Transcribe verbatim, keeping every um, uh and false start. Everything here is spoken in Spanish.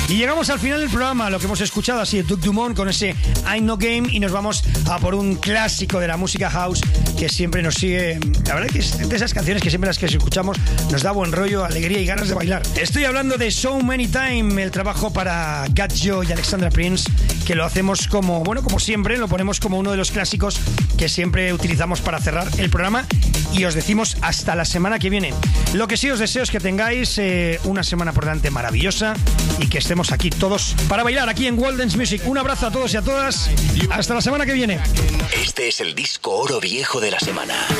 Y llegamos al final del programa. Lo que hemos escuchado ha sido Duke Dumont con ese I Know Game. Y nos vamos a por un clásico de la música house que siempre nos sigue. La verdad que es de esas canciones que siempre las que escuchamos nos da buen rollo, alegría y ganas de bailar. Estoy hablando de So Many Time, el trabajo para Gat Joe y Alexandra Prince, que lo hacemos como, bueno, como siempre, lo ponemos como uno de los clásicos que siempre utilizamos para cerrar el programa. Y os decimos hasta la semana que viene. Lo que sí os deseo es que tengáis eh, una semana por delante maravillosa y que estemos aquí todos para bailar aquí en World Dance Music. Un abrazo a todos y a todas. Hasta la semana que viene. Este es el disco oro viejo de la semana.